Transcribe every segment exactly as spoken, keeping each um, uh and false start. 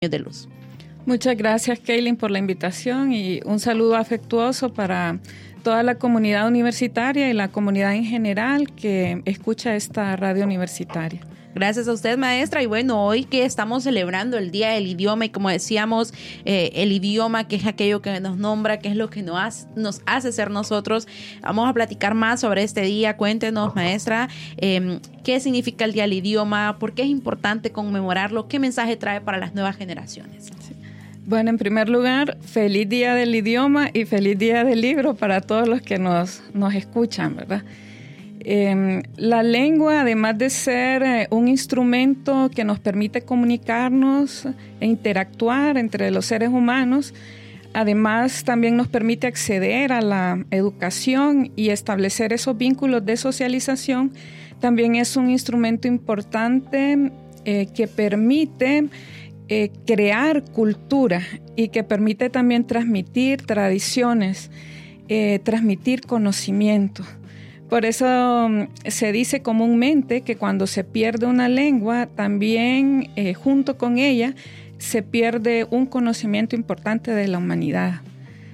de luz. Muchas gracias, Kaylin, por la invitación y un saludo afectuoso para toda la comunidad universitaria y la comunidad en general que escucha esta radio universitaria. Gracias a usted, maestra. Y bueno, hoy que estamos celebrando el Día del Idioma y como decíamos, eh, el idioma, que es aquello que nos nombra, que es lo que nos hace, nos hace ser nosotros, vamos a platicar más sobre este día. Cuéntenos, maestra, eh, qué significa el Día del Idioma, por qué es importante conmemorarlo, qué mensaje trae para las nuevas generaciones. Sí. Bueno, en primer lugar, feliz Día del Idioma y feliz Día del Libro para todos los que nos, nos escuchan, ¿verdad? Eh, la lengua, además de ser eh, un instrumento que nos permite comunicarnos e interactuar entre los seres humanos, además también nos permite acceder a la educación y establecer esos vínculos de socialización. También es un instrumento importante eh, que permite eh, crear cultura y que permite también transmitir tradiciones, eh, transmitir conocimiento. Por eso se dice comúnmente que cuando se pierde una lengua, también eh, junto con ella se pierde un conocimiento importante de la humanidad.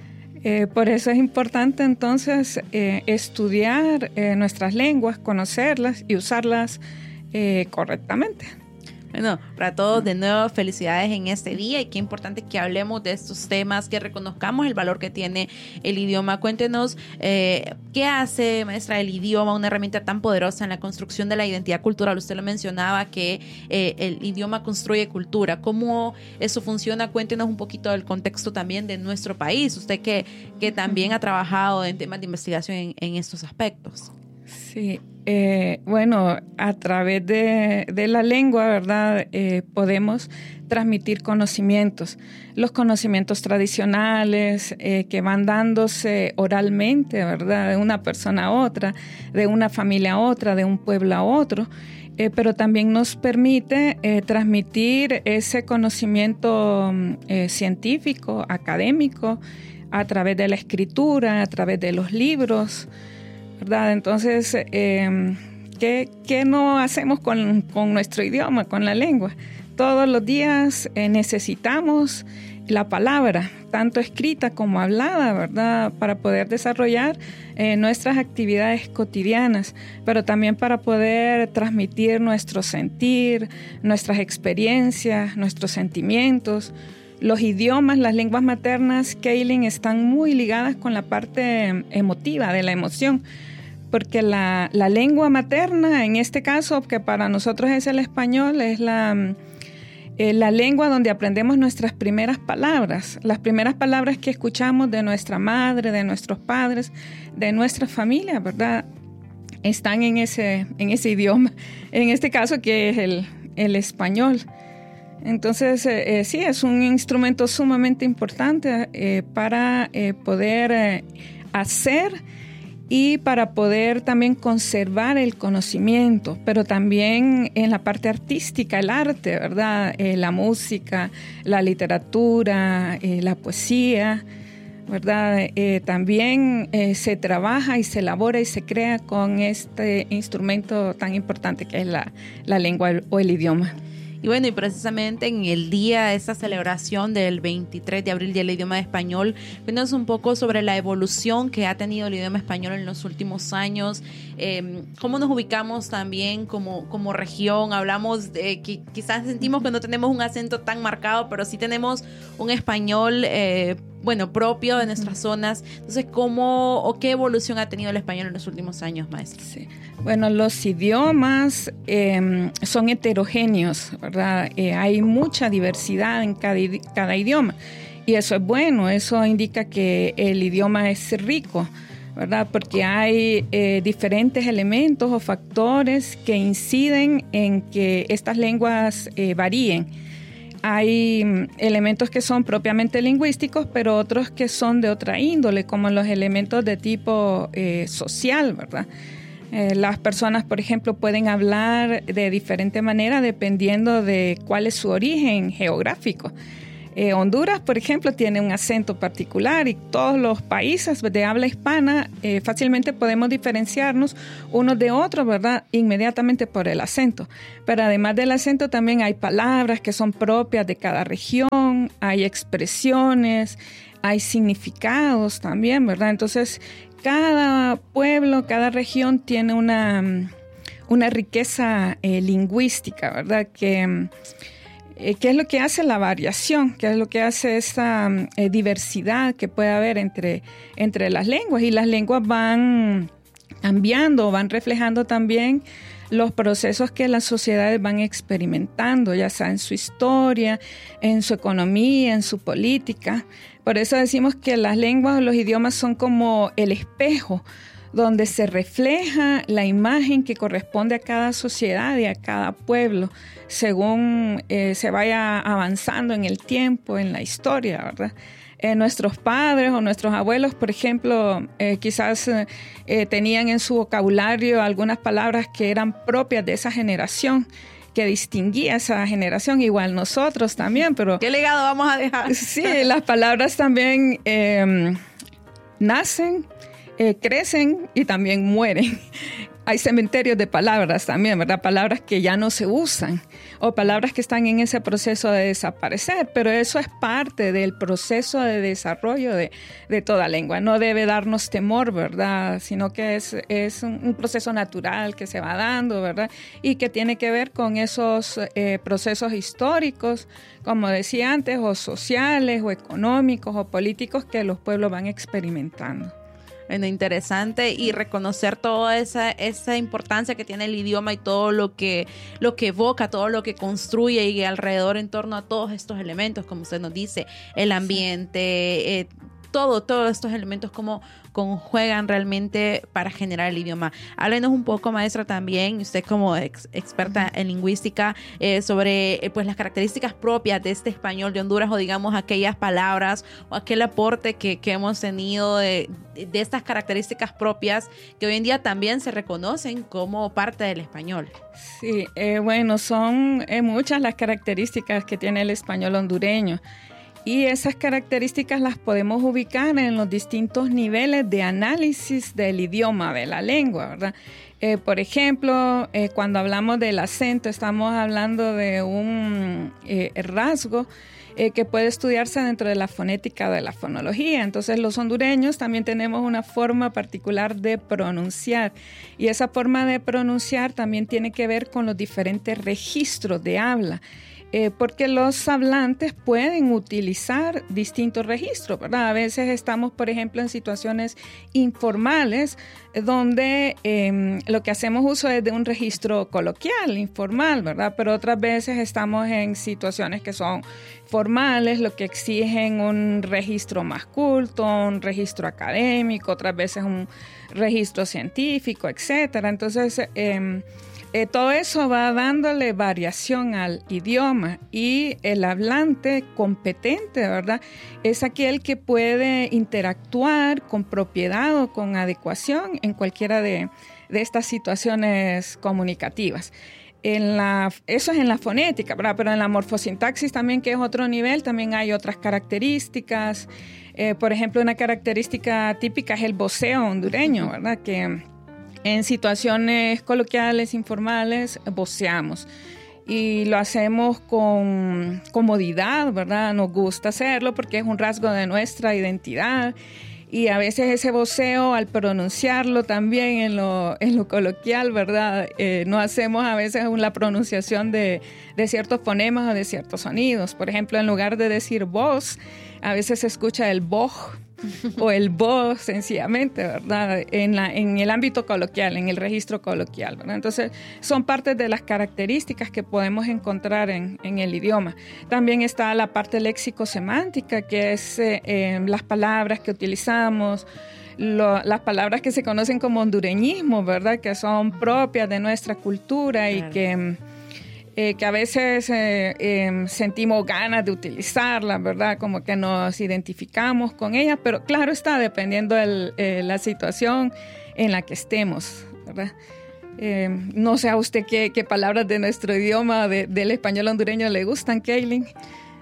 Eh, por eso es importante entonces eh, estudiar eh, nuestras lenguas, conocerlas y usarlas eh, correctamente. Bueno, para todos de nuevo, felicidades en este día y qué importante que hablemos de estos temas, que reconozcamos el valor que tiene el idioma. Cuéntenos, eh, ¿qué hace, maestra, el idioma una herramienta tan poderosa en la construcción de la identidad cultural? Usted lo mencionaba, que eh, el idioma construye cultura. ¿Cómo eso funciona? Cuéntenos un poquito del contexto también de nuestro país. Usted que, que también ha trabajado en temas de investigación en, en estos aspectos. Sí, eh, bueno, a través de, de la lengua, ¿verdad? Eh, podemos transmitir conocimientos, los conocimientos tradicionales eh, que van dándose oralmente, ¿verdad? De una persona a otra, de una familia a otra, de un pueblo a otro, eh, pero también nos permite eh, transmitir ese conocimiento eh, científico, académico, a través de la escritura, a través de los libros, ¿verdad? Entonces, eh, ¿qué, qué no hacemos con, con nuestro idioma, con la lengua? Todos los días eh, necesitamos la palabra, tanto escrita como hablada, ¿verdad? Para poder desarrollar eh, nuestras actividades cotidianas, pero también para poder transmitir nuestro sentir, nuestras experiencias, nuestros sentimientos. Los idiomas, las lenguas maternas, Kaylin, están muy ligadas con la parte emotiva de la emoción, porque la, la lengua materna, en este caso, que para nosotros es el español, es la, eh, la lengua donde aprendemos nuestras primeras palabras, las primeras palabras que escuchamos de nuestra madre, de nuestros padres, de nuestra familia, ¿verdad? Están en ese, en ese idioma, en este caso que es el, el español. Entonces, eh, eh, sí, es un instrumento sumamente importante eh, para eh, poder eh, hacer y para poder también conservar el conocimiento, pero también en la parte artística, el arte, ¿verdad? Eh, la música, la literatura, eh, la poesía, ¿verdad? Eh, también eh, se trabaja y se elabora y se crea con este instrumento tan importante que es la, la lengua o el idioma. Y bueno, y precisamente en el día, esta celebración del veintitrés de abril del idioma español, cuéntanos un poco sobre la evolución que ha tenido el idioma español en los últimos años, eh, cómo nos ubicamos también como, como región. Hablamos de que quizás sentimos que no tenemos un acento tan marcado, pero sí tenemos un español eh, bueno, propio de nuestras zonas. Entonces, ¿cómo o qué evolución ha tenido el español en los últimos años, maestra? Sí. Bueno, los idiomas eh, son heterogéneos, ¿verdad? Eh, hay mucha diversidad en cada, cada idioma y eso es bueno, eso indica que el idioma es rico, ¿verdad? Porque hay eh, diferentes elementos o factores que inciden en que estas lenguas eh, varíen. Hay elementos que son propiamente lingüísticos, pero otros que son de otra índole, como los elementos de tipo eh, social, ¿verdad? Eh, las personas, por ejemplo, pueden hablar de diferente manera dependiendo de cuál es su origen geográfico. Eh, Honduras, por ejemplo, tiene un acento particular y todos los países de habla hispana eh, fácilmente podemos diferenciarnos unos de otros, ¿verdad? Inmediatamente por el acento. Pero además del acento también hay palabras que son propias de cada región, hay expresiones, hay significados también, ¿verdad? Entonces, cada pueblo, cada región tiene una, una riqueza eh, lingüística, ¿verdad? Que... ¿Qué es lo que hace la variación? ¿Qué es lo que hace esta eh, diversidad que puede haber entre, entre las lenguas? Y las lenguas van cambiando, van reflejando también los procesos que las sociedades van experimentando, ya sea en su historia, en su economía, en su política. Por eso decimos que las lenguas o los idiomas son como el espejo donde se refleja la imagen que corresponde a cada sociedad y a cada pueblo, según eh, se vaya avanzando en el tiempo, en la historia, ¿verdad? Eh, nuestros padres o nuestros abuelos, por ejemplo, eh, quizás eh, tenían en su vocabulario algunas palabras que eran propias de esa generación, que distinguía esa generación, igual nosotros también, pero... ¿Qué legado vamos a dejar? Sí, las palabras también eh, nacen, Eh, crecen y también mueren. Hay cementerios de palabras también, ¿verdad? Palabras que ya no se usan o palabras que están en ese proceso de desaparecer, pero eso es parte del proceso de desarrollo de, de toda lengua. No debe darnos temor, ¿verdad? Sino que es, es un, un proceso natural que se va dando, ¿verdad? Y que tiene que ver con esos eh, procesos históricos, como decía antes, o sociales, o económicos, o políticos que los pueblos van experimentando. Bueno, interesante, y reconocer toda esa, esa importancia que tiene el idioma y todo lo que, lo que evoca, todo lo que construye y alrededor en torno a todos estos elementos, como usted nos dice, el ambiente, eh, todo, todos estos elementos como conjuegan realmente para generar el idioma. Háblenos un poco, maestra, también, usted como ex, experta en lingüística, eh, sobre eh, pues las características propias de este español de Honduras, o digamos aquellas palabras o aquel aporte que, que hemos tenido de, de estas características propias que hoy en día también se reconocen como parte del español. Sí, eh, bueno, son eh, muchas las características que tiene el español hondureño. Y esas características las podemos ubicar en los distintos niveles de análisis del idioma, de la lengua, ¿verdad? Eh, por ejemplo, eh, cuando hablamos del acento, estamos hablando de un eh, rasgo eh, que puede estudiarse dentro de la fonética de la fonología. Entonces, los hondureños también tenemos una forma particular de pronunciar. Y esa forma de pronunciar también tiene que ver con los diferentes registros de habla. Eh, porque los hablantes pueden utilizar distintos registros, ¿verdad? A veces estamos, por ejemplo, en situaciones informales donde eh, lo que hacemos uso es de un registro coloquial, informal, ¿verdad? Pero otras veces estamos en situaciones que son formales, lo que exigen un registro más culto, un registro académico, otras veces un registro científico, etcétera. Entonces, eh, Eh, todo eso va dándole variación al idioma, y el hablante competente, ¿verdad?, es aquel que puede interactuar con propiedad o con adecuación en cualquiera de, de estas situaciones comunicativas. En la, eso es en la fonética, ¿verdad? Pero en la morfosintaxis también, que es otro nivel, también hay otras características. Eh, por ejemplo, una característica típica es el voceo hondureño, ¿verdad?, que en situaciones coloquiales, informales, voceamos. Y lo hacemos con comodidad, ¿verdad? Nos gusta hacerlo porque es un rasgo de nuestra identidad. Y a veces ese voceo, al pronunciarlo también en lo, en lo coloquial, ¿verdad? Eh, no hacemos a veces la pronunciación de, de ciertos fonemas o de ciertos sonidos. Por ejemplo, en lugar de decir voz, a veces se escucha el boj o el bo, sencillamente, ¿verdad? En, la, en el ámbito coloquial, en el registro coloquial, ¿verdad? Entonces, son partes de las características que podemos encontrar en, en el idioma. También está la parte léxico-semántica, que es eh, eh, las palabras que utilizamos, lo, las palabras que se conocen como hondureñismo, ¿verdad? Que son propias de nuestra cultura y claro. que... Eh, que a veces eh, eh, sentimos ganas de utilizarlas, ¿verdad? Como que nos identificamos con ellas, pero claro está, dependiendo de eh, la situación en la que estemos, ¿verdad? Eh, no sé a usted qué, qué palabras de nuestro idioma, de, del español hondureño, le gustan, Kaylin.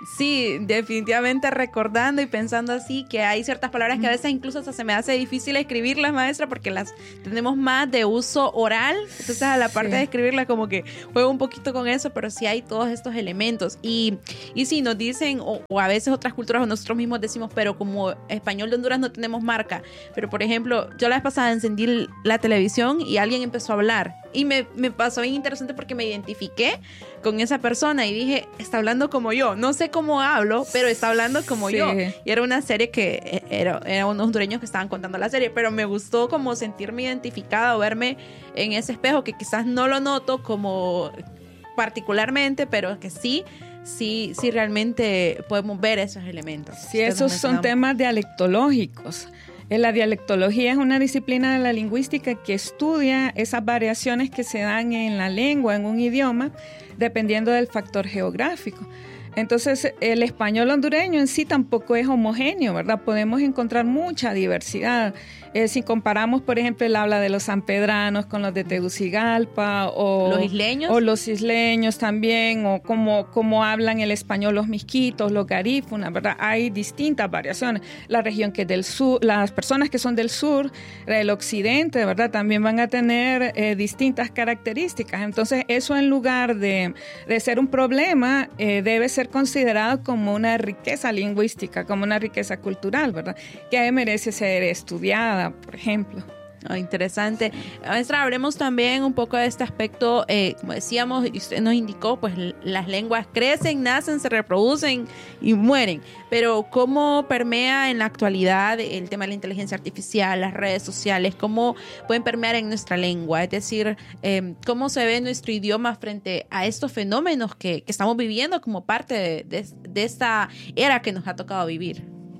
Sí, definitivamente recordando y pensando así que hay ciertas palabras que a veces incluso hasta se me hace difícil escribirlas, maestra, porque las tenemos más de uso oral. Entonces a la parte sí. de escribirlas como que juego un poquito con eso, pero sí hay todos estos elementos. Y, y sí, nos dicen, o, o a veces otras culturas o nosotros mismos decimos, pero como español de Honduras no tenemos marca. Pero por ejemplo, yo la vez pasada encendí la televisión y alguien empezó a hablar. Y me, me pasó bien interesante porque me identifiqué con esa persona y dije, está hablando como yo. No sé cómo hablo, pero está hablando como sí. yo. Y era una serie que era, era unos hondureños que estaban contando la serie, pero me gustó como sentirme identificada o verme en ese espejo que quizás no lo noto como particularmente, pero que sí, sí, sí realmente podemos ver esos elementos. Sí, esos son temas dialectológicos. La dialectología es una disciplina de la lingüística que estudia esas variaciones que se dan en la lengua, en un idioma, dependiendo del factor geográfico. Entonces, el español hondureño en sí tampoco es homogéneo, ¿verdad? Podemos encontrar mucha diversidad. Eh, si comparamos, por ejemplo, el habla de los sanpedranos con los de Tegucigalpa o los isleños, o los isleños también, o como, como hablan el español los misquitos, los garífunas, ¿verdad? Hay distintas variaciones. La región que es del sur, las personas que son del sur, del occidente, ¿verdad? También van a tener eh, distintas características. Entonces, eso en lugar de, de ser un problema, eh, debe ser considerado como una riqueza lingüística, como una riqueza cultural, ¿verdad? Que merece ser estudiada, por ejemplo. Oh, interesante. Maestra, hablemos también un poco de este aspecto, eh, como decíamos, y usted nos indicó, pues las lenguas crecen, nacen, se reproducen y mueren, pero ¿cómo permea en la actualidad el tema de la inteligencia artificial, las redes sociales? ¿Cómo pueden permear en nuestra lengua? Es decir, eh, ¿cómo se ve nuestro idioma frente a estos fenómenos que, que estamos viviendo como parte de, de, de esta era que nos ha tocado vivir?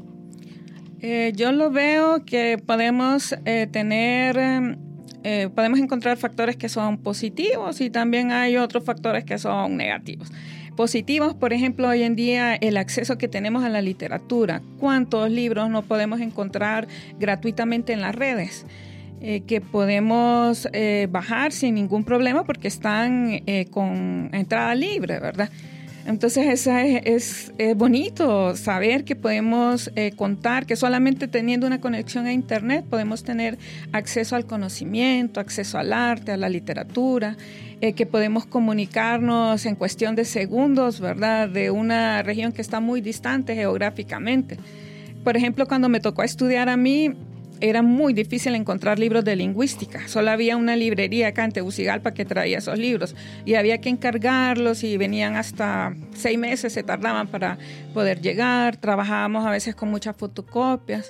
Eh, yo lo veo que podemos eh, tener, eh, podemos encontrar factores que son positivos y también hay otros factores que son negativos. Positivos, por ejemplo, hoy en día el acceso que tenemos a la literatura. ¿Cuántos libros no podemos encontrar gratuitamente en las redes? Eh, que podemos eh, bajar sin ningún problema porque están eh, con entrada libre, ¿verdad? Entonces esa es, es, es bonito saber que podemos eh, contar, que solamente teniendo una conexión a internet podemos tener acceso al conocimiento, acceso al arte, a la literatura, eh, que podemos comunicarnos en cuestión de segundos, ¿verdad? De una región que está muy distante geográficamente. Por ejemplo, cuando me tocó estudiar a mí, era muy difícil encontrar libros de lingüística. Solo había una librería acá en Tegucigalpa que traía esos libros y había que encargarlos y venían hasta seis meses, se tardaban para poder llegar. Trabajábamos a veces con muchas fotocopias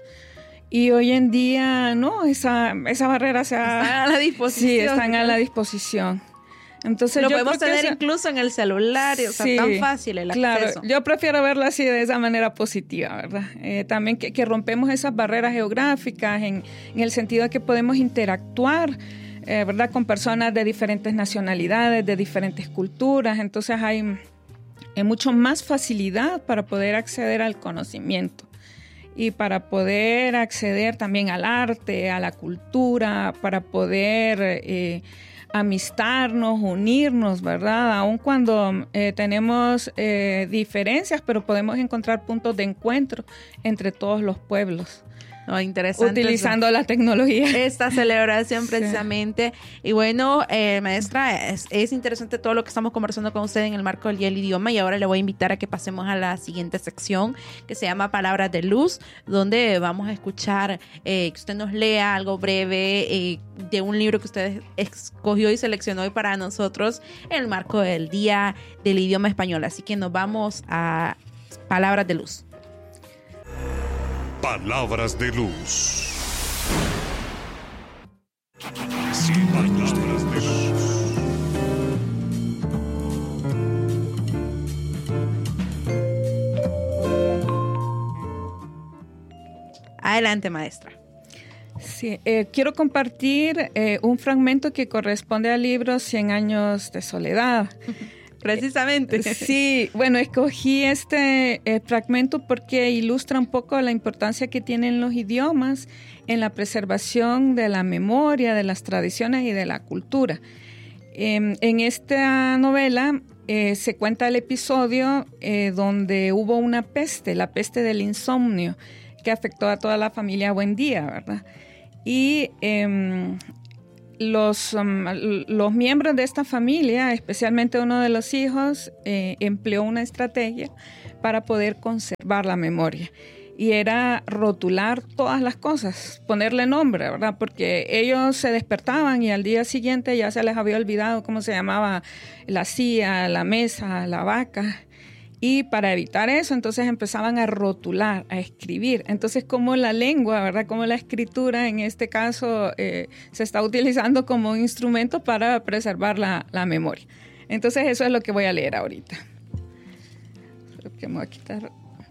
y hoy en día no, esa, esa barrera se ha, están a la disposición. Sí, están a la disposición. Entonces, lo yo podemos tener esa, incluso en el celular, o sea, sí, tan fácil el claro, acceso. Yo prefiero verlo así de esa manera positiva, ¿verdad? Eh, también que, que rompemos esas barreras geográficas en, en el sentido de que podemos interactuar, eh, ¿verdad? Con personas de diferentes nacionalidades, de diferentes culturas. Entonces hay, hay mucho más facilidad para poder acceder al conocimiento y para poder acceder también al arte, a la cultura, para poder Eh, amistarnos, unirnos, ¿verdad? Aun cuando eh, tenemos eh, diferencias, pero podemos encontrar puntos de encuentro entre todos los pueblos. Oh, interesante. Utilizando eso. La tecnología. Esta celebración precisamente. Sí. Y bueno, eh, maestra, es, es interesante todo lo que estamos conversando con usted en el marco del Día del Idioma y ahora le voy a invitar a que pasemos a la siguiente sección que se llama Palabras de Luz, donde vamos a escuchar eh, que usted nos lea algo breve eh, de un libro que usted escogió y seleccionó hoy para nosotros en el marco del Día del Idioma Español. Así que nos vamos a Palabras de Luz. Palabras de luz. Sí, palabras de luz. Adelante, maestra. Sí, eh, quiero compartir eh, un fragmento que corresponde al libro Cien años de soledad. Precisamente. Sí, bueno, escogí este eh, fragmento porque ilustra un poco la importancia que tienen los idiomas en la preservación de la memoria, de las tradiciones y de la cultura. Eh, en esta novela eh, se cuenta el episodio eh, donde hubo una peste, la peste del insomnio, que afectó a toda la familia Buendía, ¿verdad? Y eh, los, um, los miembros de esta familia, especialmente uno de los hijos, eh, empleó una estrategia para poder conservar la memoria. Y era rotular todas las cosas, ponerle nombre, ¿verdad? Porque ellos se despertaban y al día siguiente ya se les había olvidado cómo se llamaba la silla, la mesa, la vaca. Y para evitar eso, entonces empezaban a rotular, a escribir. Entonces, como la lengua, ¿verdad? Como la escritura, en este caso, eh, se está utilizando como un instrumento para preservar la, la memoria. Entonces, eso es lo que voy a leer ahorita. Que me voy a quitar...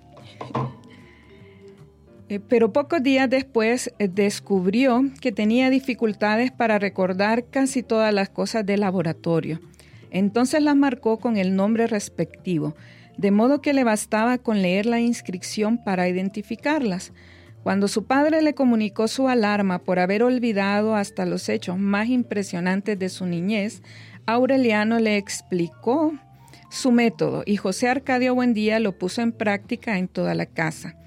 Eh, pero pocos días después eh, descubrió que tenía dificultades para recordar casi todas las cosas del laboratorio. Entonces las marcó con el nombre respectivo, de modo que le bastaba con leer la inscripción para identificarlas. Cuando su padre le comunicó su alarma por haber olvidado hasta los hechos más impresionantes de su niñez, Aureliano le explicó su método y José Arcadio Buendía lo puso en práctica en toda la casa.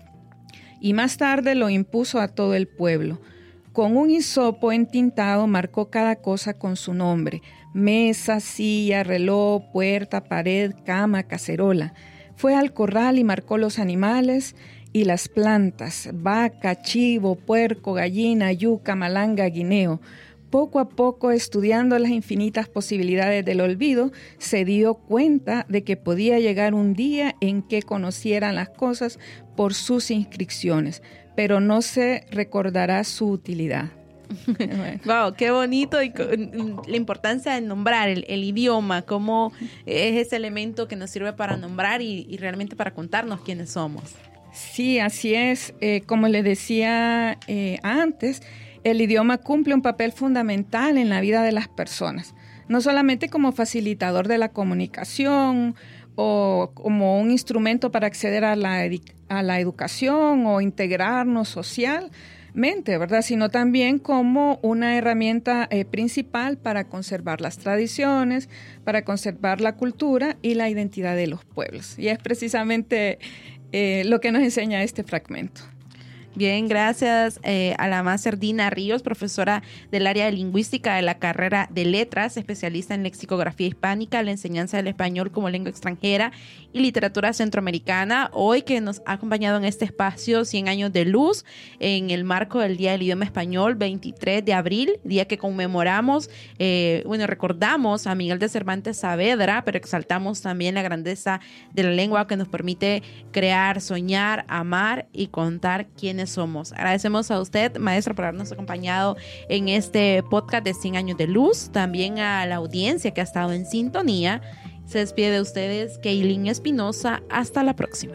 Y más tarde lo impuso a todo el pueblo. Con un hisopo entintado marcó cada cosa con su nombre: mesa, silla, reloj, puerta, pared, cama, cacerola. Fue al corral y marcó los animales y las plantas: vaca, chivo, puerco, gallina, yuca, malanga, guineo. Poco a poco, estudiando las infinitas posibilidades del olvido, se dio cuenta de que podía llegar un día en que conocieran las cosas por sus inscripciones, pero no se recordará su utilidad. Bueno. Wow, qué bonito, y la importancia de nombrar el, el idioma, cómo es ese elemento que nos sirve para nombrar y, y realmente para contarnos quiénes somos. Sí, así es. Eh, como le decía eh, antes, el idioma cumple un papel fundamental en la vida de las personas, no solamente como facilitador de la comunicación o como un instrumento para acceder a la, a la educación o integrarnos socialmente, ¿verdad? Sino también como una herramienta eh, principal para conservar las tradiciones, para conservar la cultura y la identidad de los pueblos. Y es precisamente eh, lo que nos enseña este fragmento. Bien, gracias eh, a la máster Dina Ríos, profesora del área de lingüística de la carrera de letras, especialista en lexicografía hispánica, la enseñanza del español como lengua extranjera y literatura centroamericana, hoy que nos ha acompañado en este espacio cien años de luz en el marco del Día del Idioma Español, veintitrés de abril, día que conmemoramos, eh, bueno, recordamos a Miguel de Cervantes Saavedra, pero exaltamos también la grandeza de la lengua que nos permite crear, soñar, amar y contar quiénes somos. Agradecemos a usted, maestra, por habernos acompañado en este podcast de cien años de luz, también a la audiencia que ha estado en sintonía. Se despide de ustedes Kaylin Espinosa. Hasta la próxima.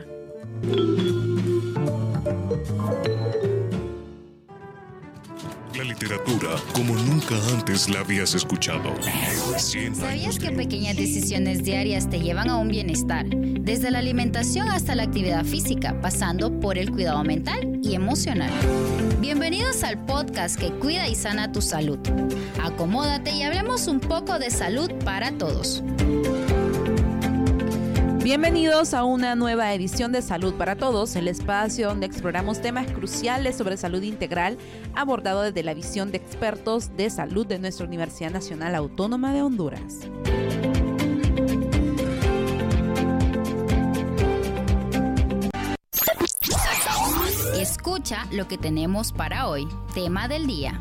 La literatura como nunca antes la habías escuchado. ¿Sabías que pequeñas decisiones diarias te llevan a un bienestar? Desde la alimentación hasta la actividad física, pasando por el cuidado mental y emocional. Bienvenidos al podcast que cuida y sana tu salud. Acomódate y hablemos un poco de salud para todos. Bienvenidos a una nueva edición de Salud para Todos, el espacio donde exploramos temas cruciales sobre salud integral abordado desde la visión de expertos de salud de nuestra Universidad Nacional Autónoma de Honduras. Escucha lo que tenemos para hoy. Tema del día.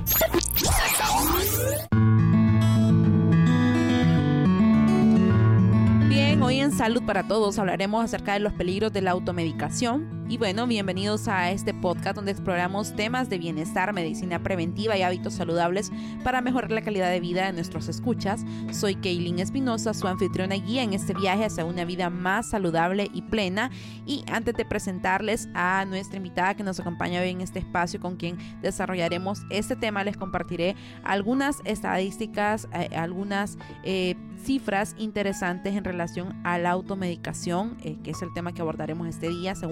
Bien, hoy en Salud para Todos hablaremos acerca de los peligros de la automedicación. Y bueno, bienvenidos a este podcast donde exploramos temas de bienestar, medicina preventiva y hábitos saludables para mejorar la calidad de vida de nuestros escuchas. Soy Kaylin Espinosa, su anfitriona y guía en este viaje hacia una vida más saludable y plena. Y antes de presentarles a nuestra invitada que nos acompaña hoy en este espacio con quien desarrollaremos este tema, les compartiré algunas estadísticas, eh, algunas eh, cifras interesantes en relación a la automedicación, eh, que es el tema que abordaremos este día. Según la O M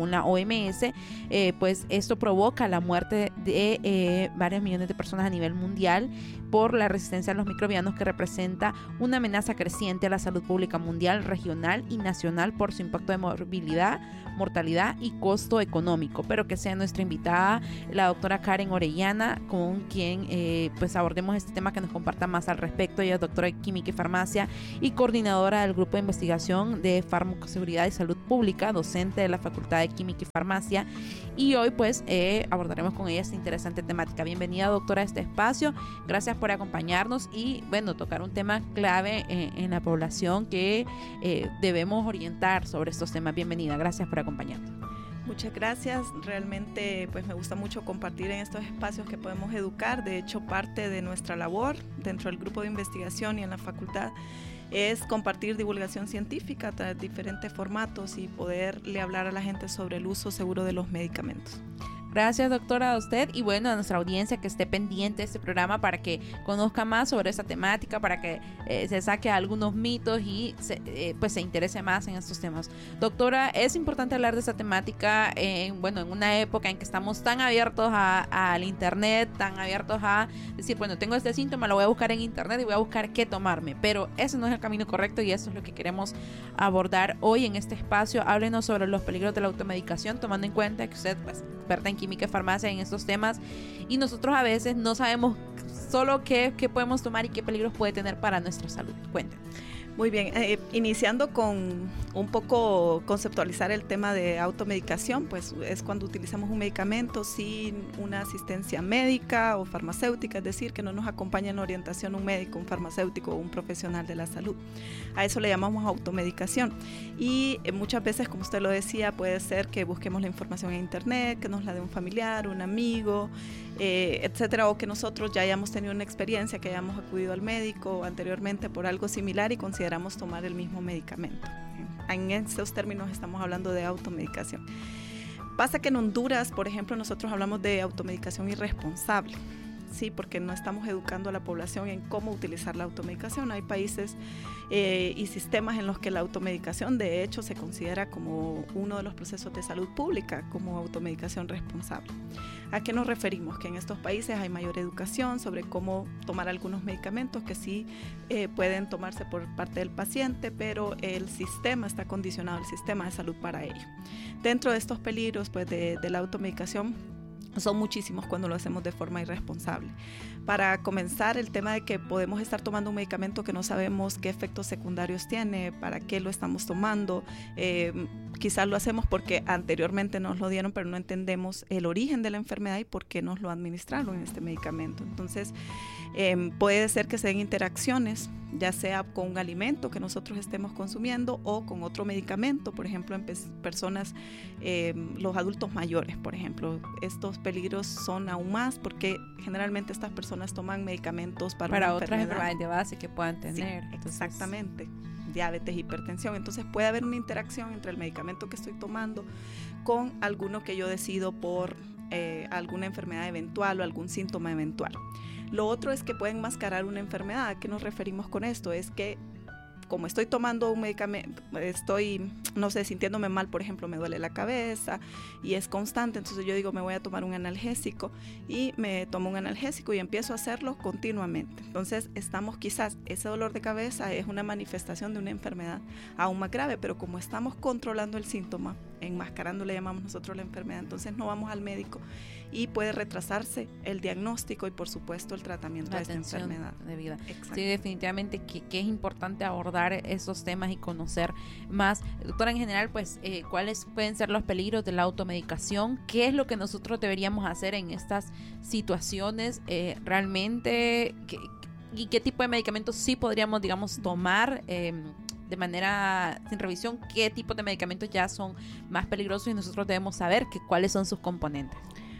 M S, eh, pues esto provoca la muerte de eh, varios millones de personas a nivel mundial por la resistencia a los microbianos, que representa una amenaza creciente a la salud pública mundial, regional y nacional por su impacto de morbilidad, mortalidad y costo económico. Pero que sea nuestra invitada la doctora Karen Orellana, con quien eh, pues abordemos este tema, que nos comparta más al respecto. Ella es doctora de Química y Farmacia y coordinadora del Grupo de Investigación de Farmacoseguridad y Salud Pública, docente de la Facultad de Química y Farmacia, y hoy pues eh, abordaremos con ella esta interesante temática. Bienvenida, doctora, a este espacio. Gracias por acompañarnos y bueno, tocar un tema clave en, en la población que eh, debemos orientar sobre estos temas. Bienvenida, gracias por acompañarnos. Muchas gracias, realmente pues me gusta mucho compartir en estos espacios que podemos educar. De hecho, parte de nuestra labor dentro del grupo de investigación y en la facultad es compartir divulgación científica a través de diferentes formatos y poderle hablar a la gente sobre el uso seguro de los medicamentos. Gracias, doctora, a usted y bueno, a nuestra audiencia que esté pendiente de este programa para que conozca más sobre esta temática, para que eh, se saque algunos mitos y se, eh, pues se interese más en estos temas. Doctora, es importante hablar de esta temática en, bueno, en una época en que estamos tan abiertos a, a, al internet, tan abiertos a decir, bueno, tengo este síntoma, lo voy a buscar en internet y voy a buscar qué tomarme, pero ese no es el camino correcto y eso es lo que queremos abordar hoy en este espacio. Háblenos sobre los peligros de la automedicación, tomando en cuenta que usted pues experta en química y farmacia en estos temas y nosotros a veces no sabemos solo qué, qué podemos tomar y qué peligros puede tener para nuestra salud. Cuéntenos. Muy bien, eh, iniciando con un poco conceptualizar el tema de automedicación, pues es cuando utilizamos un medicamento sin una asistencia médica o farmacéutica, es decir, que no nos acompaña en la orientación un médico, un farmacéutico o un profesional de la salud. A eso le llamamos automedicación y eh, muchas veces, como usted lo decía, puede ser que busquemos la información en internet, que nos la dé un familiar, un amigo, eh, etcétera, o que nosotros ya hayamos tenido una experiencia, que hayamos acudido al médico anteriormente por algo similar y consideramos tomar el mismo medicamento. En estos términos estamos hablando de automedicación. Pasa que en Honduras, por ejemplo, nosotros hablamos de automedicación irresponsable, sí, porque no estamos educando a la población en cómo utilizar la automedicación. Hay países eh, y sistemas en los que la automedicación de hecho se considera como uno de los procesos de salud pública, como automedicación responsable. ¿A qué nos referimos? Que en estos países hay mayor educación sobre cómo tomar algunos medicamentos que sí eh, pueden tomarse por parte del paciente, pero el sistema está condicionado, el sistema de salud para ello. Dentro de estos peligros pues, de, de la automedicación, son muchísimos cuando lo hacemos de forma irresponsable. Para comenzar, el tema de que podemos estar tomando un medicamento que no sabemos qué efectos secundarios tiene, para qué lo estamos tomando, eh, quizás lo hacemos porque anteriormente nos lo dieron, pero no entendemos el origen de la enfermedad y por qué nos lo administraron en este medicamento. Entonces, eh, puede ser que se den interacciones, ya sea con un alimento que nosotros estemos consumiendo o con otro medicamento, por ejemplo, en personas, eh, los adultos mayores, por ejemplo. Estos peligros son aún más porque generalmente estas personas toman medicamentos para, para una otras enfermedad enfermedades de base que puedan tener. Sí, Entonces, exactamente, diabetes, hipertensión. Entonces puede haber una interacción entre el medicamento que estoy tomando con alguno que yo decido por eh, alguna enfermedad eventual o algún síntoma eventual. Lo otro es que pueden enmascarar una enfermedad. ¿A qué nos referimos con esto? Es que como estoy tomando un medicamento, estoy, no sé, sintiéndome mal, por ejemplo, me duele la cabeza y es constante, entonces yo digo, me voy a tomar un analgésico y me tomo un analgésico y empiezo a hacerlo continuamente. Entonces, estamos quizás, ese dolor de cabeza es una manifestación de una enfermedad aún más grave, pero como estamos controlando el síntoma, enmascarando le llamamos nosotros la enfermedad, entonces no vamos al médico y puede retrasarse el diagnóstico y por supuesto el tratamiento de esta enfermedad. De vida. Sí, definitivamente que, que es importante abordar esos temas y conocer más. Doctora, en general, pues, eh, ¿cuáles pueden ser los peligros de la automedicación? ¿Qué es lo que nosotros deberíamos hacer en estas situaciones? Eh, realmente, ¿qué, ¿y qué tipo de medicamentos sí podríamos, digamos, tomar eh, de manera sin revisión? ¿Qué tipo de medicamentos ya son más peligrosos y nosotros debemos saber que, cuáles son sus componentes?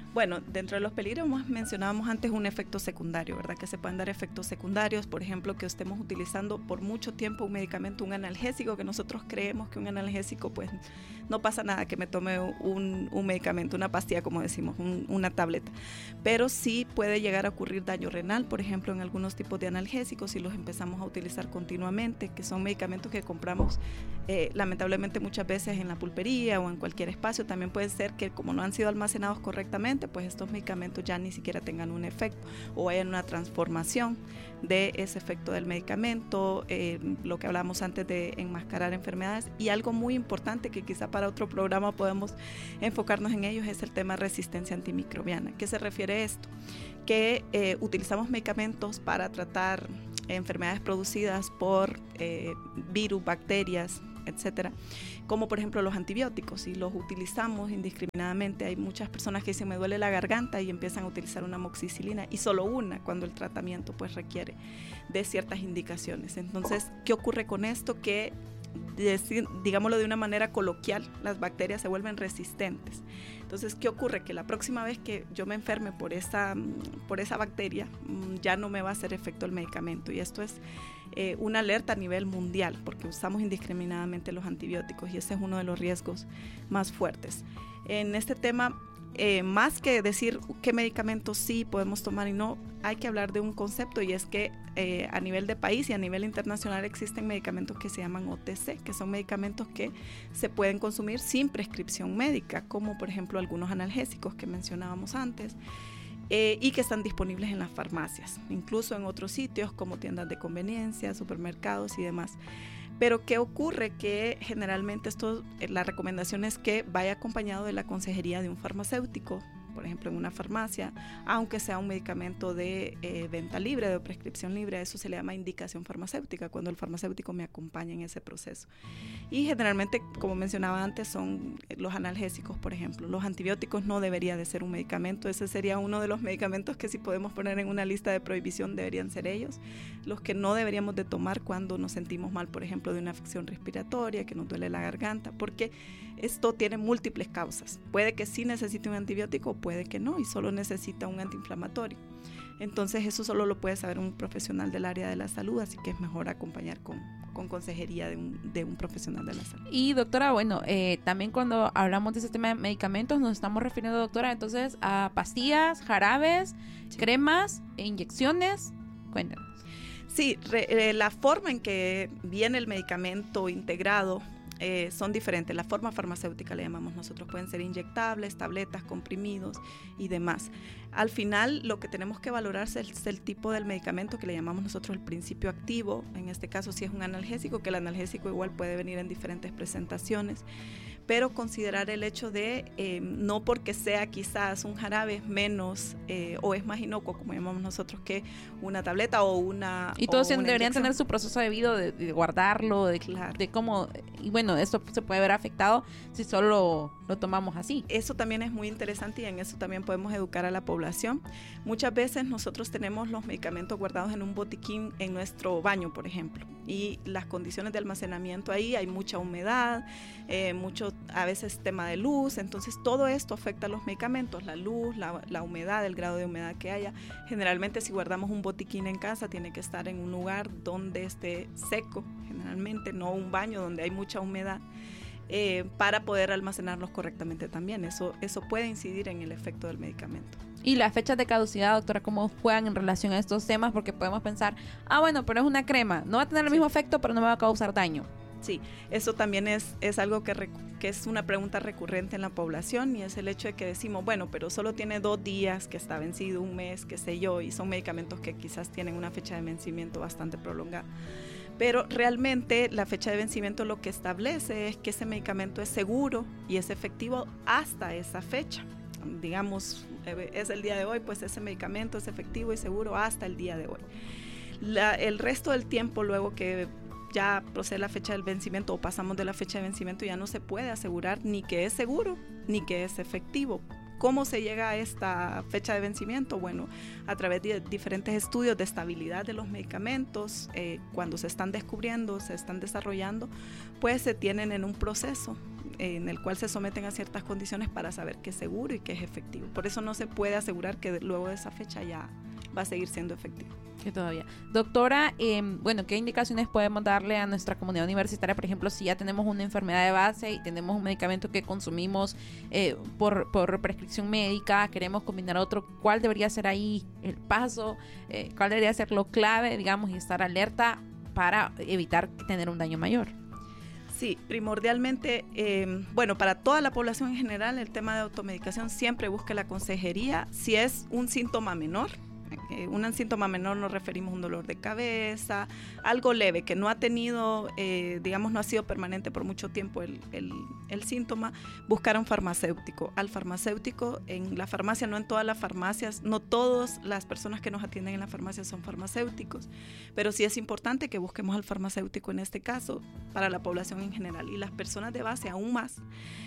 Bueno, dentro de los peligros mencionábamos antes un efecto secundario, ¿verdad? Que se pueden dar efectos secundarios, por ejemplo, que estemos utilizando por mucho tiempo un medicamento, un analgésico, que nosotros creemos que un analgésico, pues no pasa nada que me tome un, un medicamento, una pastilla, como decimos, un, una tableta. Pero sí puede llegar a ocurrir daño renal, por ejemplo, en algunos tipos de analgésicos, si los empezamos a utilizar continuamente, que son medicamentos que compramos eh, lamentablemente muchas veces en la pulpería o en cualquier espacio. También puede ser que como no han sido almacenados correctamente, pues estos medicamentos ya ni siquiera tengan un efecto o hayan una transformación de ese efecto del medicamento, eh, lo que hablamos antes de enmascarar enfermedades. Y algo muy importante que quizá para otro programa podemos enfocarnos en ellos es el tema de resistencia antimicrobiana. ¿Qué se refiere a esto? Que eh, utilizamos medicamentos para tratar enfermedades producidas por eh, virus, bacterias, etcétera, como por ejemplo los antibióticos, y los utilizamos indiscriminadamente. Hay muchas personas que dicen me duele la garganta y empiezan a utilizar una amoxicilina, y solo una, cuando el tratamiento pues requiere de ciertas indicaciones. Entonces, ¿qué ocurre con esto? Que, decir, digámoslo de una manera coloquial, las bacterias se vuelven resistentes. Entonces, ¿qué ocurre? Que la próxima vez que yo me enferme por esa, por esa bacteria, ya no me va a hacer efecto el medicamento. Y esto es eh, una alerta a nivel mundial, porque usamos indiscriminadamente los antibióticos, y ese es uno de los riesgos más fuertes. En este tema, eh, más que decir qué medicamentos sí podemos tomar y no, hay que hablar de un concepto, y es que eh, a nivel de país y a nivel internacional existen medicamentos que se llaman O T C, que son medicamentos que se pueden consumir sin prescripción médica, como por ejemplo algunos analgésicos que mencionábamos antes, eh, y que están disponibles en las farmacias, incluso en otros sitios como tiendas de conveniencia, supermercados y demás. Pero ¿qué ocurre? Que generalmente esto, la recomendación es que vaya acompañado de la consejería de un farmacéutico, por ejemplo en una farmacia, aunque sea un medicamento de eh, venta libre, de prescripción libre. Eso se le llama indicación farmacéutica, cuando el farmacéutico me acompaña en ese proceso. Y generalmente, como mencionaba antes, son los analgésicos, por ejemplo. Los antibióticos no debería de ser un medicamento. Ese sería uno de los medicamentos que, si podemos poner en una lista de prohibición, deberían ser ellos. Los que no deberíamos de tomar cuando nos sentimos mal, por ejemplo, de una afección respiratoria, que nos duele la garganta, porque esto tiene múltiples causas. Puede que sí necesite un antibiótico, puede que no, y solo necesita un antiinflamatorio. Entonces eso solo lo puede saber un profesional del área de la salud, así que es mejor acompañar con, con consejería de un, de un profesional de la salud. Y doctora, bueno, eh, también cuando hablamos de ese tema de medicamentos nos estamos refiriendo, doctora, entonces a pastillas, jarabes, sí, cremas, e inyecciones. Cuéntanos. Sí, re, eh, la forma en que viene el medicamento integrado Eh, son diferentes. La forma farmacéutica le llamamos nosotros. Pueden ser inyectables, tabletas, comprimidos y demás. Al final, lo que tenemos que valorar es el, es el tipo del medicamento, que le llamamos nosotros el principio activo. En este caso, si es un analgésico, que el analgésico igual puede venir en diferentes presentaciones, pero considerar el hecho de eh, no porque sea quizás un jarabe menos eh, o es más inocuo, como llamamos nosotros, que una tableta o una y todos o una deberían inyección. Tener su proceso debido de, de guardarlo, de, claro. de cómo, y bueno, esto se puede ver afectado si solo lo, lo tomamos así. Eso también es muy interesante, y en eso también podemos educar a la población. Muchas veces nosotros tenemos los medicamentos guardados en un botiquín en nuestro baño, por ejemplo, y las condiciones de almacenamiento ahí, hay mucha humedad, eh, mucho a veces tema de luz, entonces todo esto afecta a los medicamentos, la luz, la, la humedad, el grado de humedad que haya. Generalmente, si guardamos un botiquín en casa, tiene que estar en un lugar donde esté seco, generalmente no un baño donde hay mucha humedad, eh, para poder almacenarlos correctamente también. Eso, eso puede incidir en el efecto del medicamento. Y las fechas de caducidad, doctora, ¿cómo juegan en relación a estos temas? Porque podemos pensar, ah, bueno, pero es una crema, no va a tener el sí. mismo efecto, pero no me va a causar daño. Sí, eso también es, es algo que, recu- que es una pregunta recurrente en la población, y es el hecho de que decimos, bueno, pero solo tiene dos días que está vencido, un mes, qué sé yo, y son medicamentos que quizás tienen una fecha de vencimiento bastante prolongada. Pero realmente la fecha de vencimiento lo que establece es que ese medicamento es seguro y es efectivo hasta esa fecha. Digamos, es el día de hoy, pues ese medicamento es efectivo y seguro hasta el día de hoy. La, el resto del tiempo, luego que ya procede la fecha del vencimiento o pasamos de la fecha de vencimiento, ya no se puede asegurar ni que es seguro ni que es efectivo. ¿Cómo se llega a esta fecha de vencimiento? Bueno, a través de diferentes estudios de estabilidad de los medicamentos, eh, cuando se están descubriendo, se están desarrollando, pues se tienen en un proceso en el cual se someten a ciertas condiciones para saber que es seguro y que es efectivo. Por eso no se puede asegurar que luego de esa fecha ya va a seguir siendo efectivo. Que todavía. Doctora, eh, bueno, ¿qué indicaciones podemos darle a nuestra comunidad universitaria? Por ejemplo, si ya tenemos una enfermedad de base y tenemos un medicamento que consumimos eh, por, por prescripción médica, queremos combinar otro, ¿cuál debería ser ahí el paso? Eh, ¿Cuál debería ser lo clave, digamos, y estar alerta para evitar tener un daño mayor? Sí, primordialmente, eh, bueno, para toda la población en general, el tema de automedicación siempre busque la consejería. Si es un síntoma menor, Eh, un síntoma menor nos referimos a un dolor de cabeza, algo leve que no ha tenido, eh, digamos, no ha sido permanente por mucho tiempo el, el, el síntoma, buscar a un farmacéutico. Al farmacéutico, en la farmacia, no en todas las farmacias, no todas las personas que nos atienden en la farmacia son farmacéuticos, pero sí es importante que busquemos al farmacéutico en este caso para la población en general y las personas de base aún más.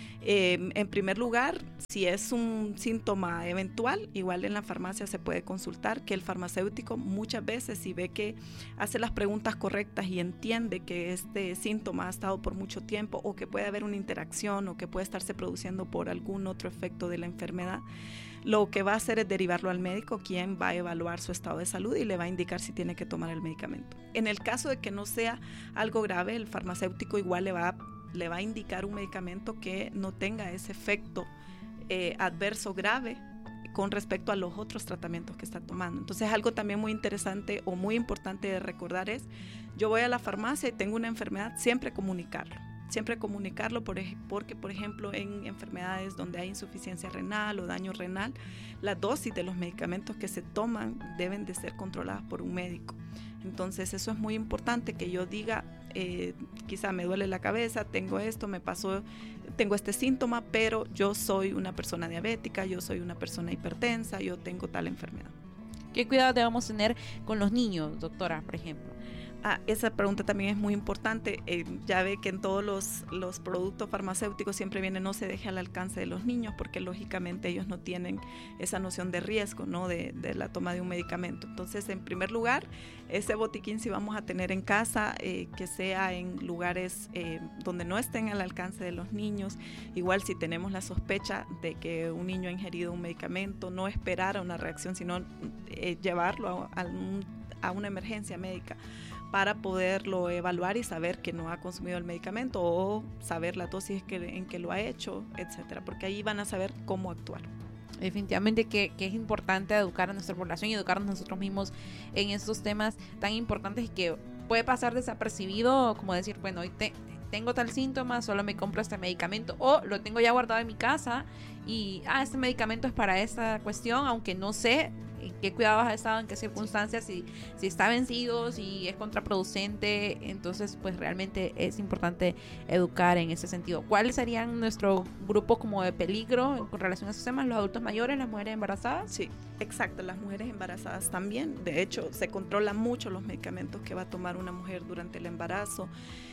Eh, en primer lugar, si es un síntoma eventual, igual en la farmacia se puede consultar, que el farmacéutico muchas veces, si ve que hace las preguntas correctas y entiende que este síntoma ha estado por mucho tiempo o que puede haber una interacción o que puede estarse produciendo por algún otro efecto de la enfermedad, lo que va a hacer es derivarlo al médico, quien va a evaluar su estado de salud y le va a indicar si tiene que tomar el medicamento. En el caso de que no sea algo grave, el farmacéutico igual le va a le va a indicar un medicamento que no tenga ese efecto eh, adverso grave con respecto a los otros tratamientos que está tomando. Entonces, algo también muy interesante o muy importante de recordar es, yo voy a la farmacia y tengo una enfermedad, siempre comunicarlo. Siempre comunicarlo porque, por ejemplo, en enfermedades donde hay insuficiencia renal o daño renal, la dosis de los medicamentos que se toman deben de ser controladas por un médico. Entonces, eso es muy importante que yo diga, eh, quizá me duele la cabeza, tengo esto, me pasó, tengo este síntoma, pero yo soy una persona diabética, yo soy una persona hipertensa, yo tengo tal enfermedad. ¿Qué cuidados debemos tener con los niños, doctora, por ejemplo? Ah, esa pregunta también es muy importante. Eh, ya ve que en todos los, los productos farmacéuticos siempre viene no se deje al alcance de los niños porque lógicamente ellos no tienen esa noción de riesgo, ¿no? de, de la toma de un medicamento. Entonces, en primer lugar, ese botiquín si vamos a tener en casa, eh, que sea en lugares eh, donde no estén al alcance de los niños. Igual si tenemos la sospecha de que un niño ha ingerido un medicamento, no esperar a una reacción, sino eh, llevarlo a, a, un, a una emergencia médica para poderlo evaluar y saber que no ha consumido el medicamento o saber la dosis que, en que lo ha hecho, etcétera, porque ahí van a saber cómo actuar. Definitivamente que, que es importante educar a nuestra población y educarnos nosotros mismos en estos temas tan importantes que puede pasar desapercibido, como decir, bueno, hoy te, tengo tal síntoma, solo me compro este medicamento o lo tengo ya guardado en mi casa y, ah, este medicamento es para esta cuestión, aunque no sé en qué cuidados ha estado, en qué circunstancias, si, si está vencido, si es contraproducente. Entonces, pues realmente es importante educar en ese sentido. ¿Cuáles serían nuestro grupo como de peligro con relación a esos temas? ¿Los adultos mayores, las mujeres embarazadas? Sí, exacto, las mujeres embarazadas también. De hecho, se controlan mucho los medicamentos que va a tomar una mujer durante el embarazo.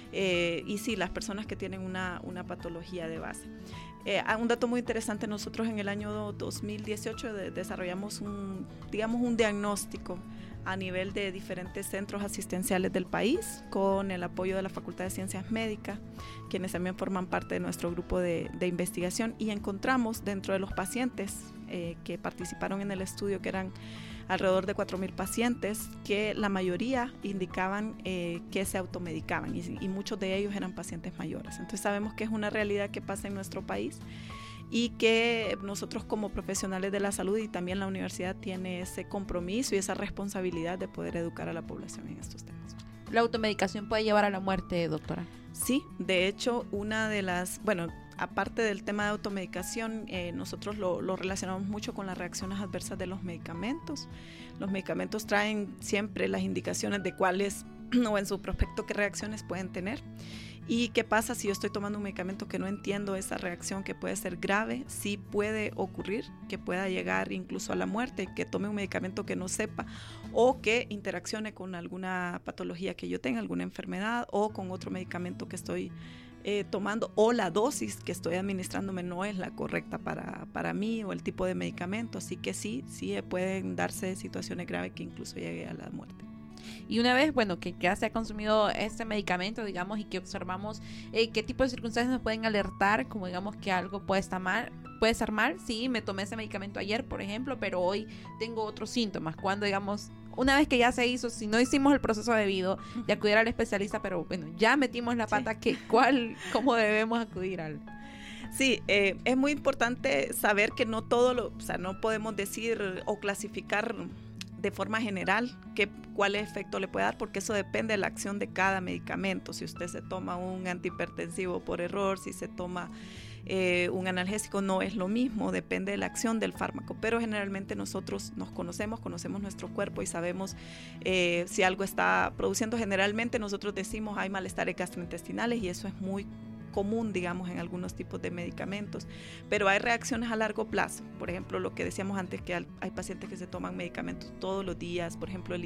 Eh, y sí, las personas que tienen una, una patología de base. Eh, un dato muy interesante, nosotros en el año dos mil dieciocho de, desarrollamos un, digamos, un diagnóstico a nivel de diferentes centros asistenciales del país con el apoyo de la Facultad de Ciencias Médicas, quienes también forman parte de nuestro grupo de, de investigación, y encontramos dentro de los pacientes eh, que participaron en el estudio, que eran alrededor de cuatro mil pacientes, que la mayoría indicaban eh, que se automedicaban y, y muchos de ellos eran pacientes mayores. Entonces sabemos que es una realidad que pasa en nuestro país y que nosotros como profesionales de la salud y también la universidad tiene ese compromiso y esa responsabilidad de poder educar a la población en estos temas. ¿La automedicación puede llevar a la muerte, doctora? Sí, de hecho, una de las, bueno, aparte del tema de automedicación, eh, nosotros lo, lo relacionamos mucho con las reacciones adversas de los medicamentos. Los medicamentos traen siempre las indicaciones de cuáles o en su prospecto qué reacciones pueden tener. ¿Y qué pasa si yo estoy tomando un medicamento que no entiendo esa reacción, que puede ser grave? Sí puede ocurrir que pueda llegar incluso a la muerte, que tome un medicamento que no sepa o que interaccione con alguna patología que yo tenga, alguna enfermedad o con otro medicamento que estoy eh, tomando, o la dosis que estoy administrándome no es la correcta para, para mí o el tipo de medicamento. Así que sí, sí pueden darse situaciones graves que incluso llegue a la muerte. Y una vez, bueno, que ya se ha consumido este medicamento, digamos, y que observamos eh, qué tipo de circunstancias nos pueden alertar, como digamos que algo puede estar mal, puede estar mal, sí, me tomé ese medicamento ayer, por ejemplo, pero hoy tengo otros síntomas. Cuando, digamos, una vez que ya se hizo, si no hicimos el proceso debido de acudir al especialista, pero bueno, ya metimos la pata, sí. que, ¿cuál, cómo debemos acudir al...? Sí, eh, es muy importante saber que no todo lo, o sea, no podemos decir o clasificar de forma general que, cuál efecto le puede dar, porque eso depende de la acción de cada medicamento. Si usted se toma un antihipertensivo por error, si se toma eh, un analgésico, no es lo mismo, depende de la acción del fármaco, pero generalmente nosotros nos conocemos, conocemos nuestro cuerpo y sabemos eh, si algo está produciendo. Generalmente nosotros decimos hay malestares gastrointestinales y eso es muy común, digamos, en algunos tipos de medicamentos, pero hay reacciones a largo plazo. Por ejemplo, lo que decíamos antes, que hay pacientes que se toman medicamentos todos los días, por ejemplo, el